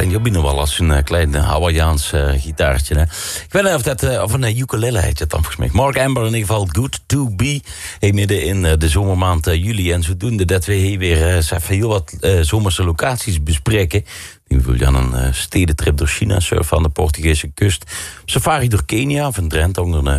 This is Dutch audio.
klinkt ook binnen wel als een klein Hawaiiaans gitaartje. Hè? Ik weet niet of een ukulele heet het dan volgens mij. Mark Amber in ieder geval, Good to Be. Midden in de zomermaand juli. En zodoende dat we hier weer heel wat zomerse locaties bespreken. Die wil je aan een stedentrip door China, surfen aan de Portugese kust. Safari door Kenia of een Drenthe onder een